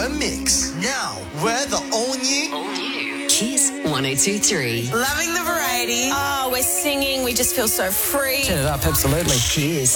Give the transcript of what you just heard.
the mix. Now, we're the all-new Kiss 102.3. Loving the variety. Oh, we're singing. We just feel so free. Turn it up, absolutely. Kiss.